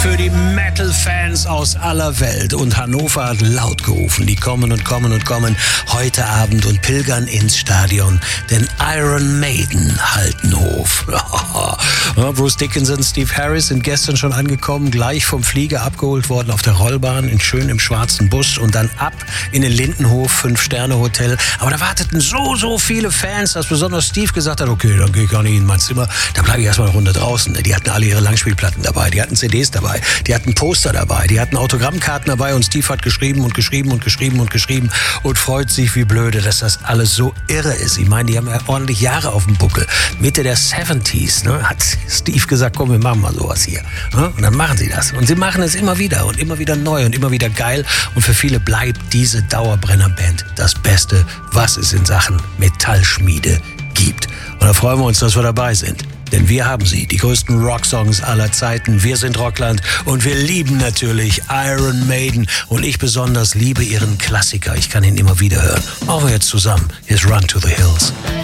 für die Metal-Fans aus aller Welt. Und Hannover hat laut gerufen. Die kommen und kommen und kommen heute Abend und pilgern ins Stadion. Denn Iron Maiden halten Hof. Bruce Dickinson, Steve Harris sind gestern schon angekommen, gleich vom Flieger abgeholt worden auf der Rollbahn, schön im schwarzen Bus und dann ab in den Lindenhof, 5-Sterne-Hotel. Aber da warteten so viele Fans, dass besonders Steve gesagt hat, okay, dann gehe ich gar nicht in mein Zimmer, da bleibe ich erstmal eine Runde draußen. Die hatten alle ihre Langspielplatten dabei, die hatten CDs dabei, die hatten Poster dabei, die hatten Autogrammkarten dabei und Steve hat geschrieben und freut sich wie blöde, dass das alles so irre ist. Ich meine, die haben ja ordentlich Jahre auf dem Buckel. Mitte der 70s, ne, hat Steve gesagt, komm, wir machen mal sowas hier. Ne? Und dann machen sie das. Und sie machen es immer wieder und immer wieder neu und immer wieder geil. Und für viele bleibt diese Dauerbrennerband das Beste, was es in Sachen Metallschmiede gibt. Und da freuen wir uns, dass wir dabei sind. Denn wir haben sie, die größten Rocksongs aller Zeiten. Wir sind Rockland und wir lieben natürlich Iron Maiden. Und ich besonders liebe ihren Klassiker. Ich kann ihn immer wieder hören. Machen wir jetzt zusammen. Hier ist Run to the Hills.